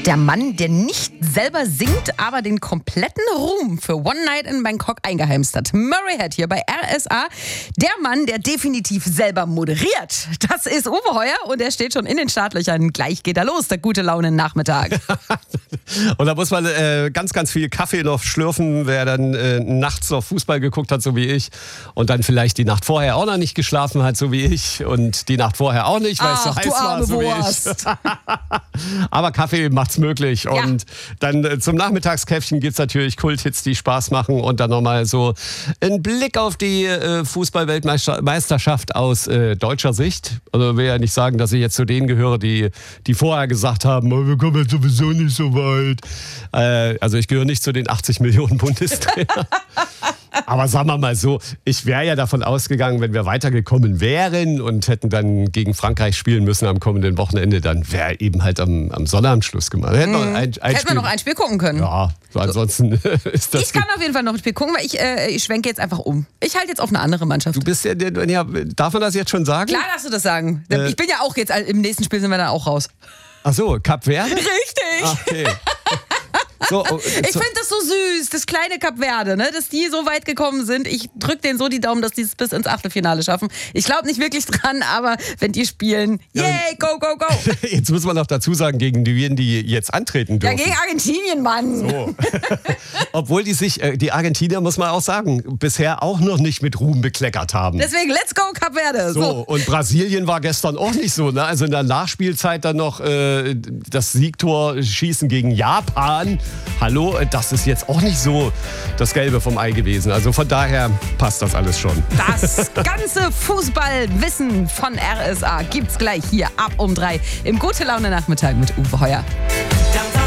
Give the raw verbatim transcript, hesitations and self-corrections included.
Der Mann, der nicht selber singt, aber den kompletten Ruhm für One Night in Bangkok eingeheimst hat. Murray Head hier bei R S A. Der Mann, der definitiv selber moderiert. Das ist Uwe Heuer und er steht schon in den Startlöchern. Gleich geht er los, der gute Laune-Nachmittag. Und da muss man äh, ganz, ganz viel Kaffee noch schlürfen, wer dann äh, nachts noch Fußball geguckt hat, so wie ich. Und dann vielleicht die Nacht vorher auch noch nicht geschlafen hat, so wie ich. Und die Nacht vorher auch nicht, weil es so heiß war, so wie ich. Aber Kaffee macht's möglich. Und ja. dann äh, zum Nachmittagskäffchen gibt's natürlich Kulthits, die Spaß machen. Und dann nochmal so ein Blick auf die äh, Fußball-Weltmeisterschaft aus äh, deutscher Sicht. Also will ja nicht sagen, dass ich jetzt zu denen gehöre, die, die vorher gesagt haben, oh, wir kommen jetzt sowieso nicht so weit. Äh, also ich gehöre nicht zu den achtzig Millionen Bundestrainern. Aber sagen wir mal so, ich wäre ja davon ausgegangen, wenn wir weitergekommen wären und hätten dann gegen Frankreich spielen müssen am kommenden Wochenende, dann wäre eben halt am, am Sonnabend Schluss gemacht. Hätten, mhm. wir, ein, ein Hätten wir noch ein Spiel gucken können. Ja, so ansonsten ist das... Ich kann auf jeden Fall noch ein Spiel gucken, weil ich, äh, ich schwenke jetzt einfach um. Ich halte jetzt auf eine andere Mannschaft. Du bist ja, ja, darf man das jetzt schon sagen? Klar darfst du das sagen. Äh, ich bin ja auch jetzt, im nächsten Spiel sind wir dann auch raus. Ach so, Kap Verde? Richtig. Okay. So, oh, ich finde das so süß, das kleine Kap Verde, ne? Dass die so weit gekommen sind. Ich drücke denen so die Daumen, dass die es bis ins Achtelfinale schaffen. Ich glaube nicht wirklich dran, aber wenn die spielen, yay, go, go, go. Jetzt muss man noch dazu sagen, gegen die, die jetzt antreten dürfen. Ja, gegen Argentinien, Mann. So. Obwohl die sich, die Argentinier, muss man auch sagen, bisher auch noch nicht mit Ruhm bekleckert haben. Deswegen, let's go, Kap Verde. So, so. Und Brasilien war gestern auch nicht so, ne? Also in der Nachspielzeit dann noch äh, das Siegtor schießen gegen Japan. Hallo, das ist jetzt auch nicht so das Gelbe vom Ei gewesen. Also von daher passt das alles schon. Das ganze Fußballwissen von R S A gibt's gleich hier ab um drei im Gute Laune Nachmittag mit Uwe Heuer.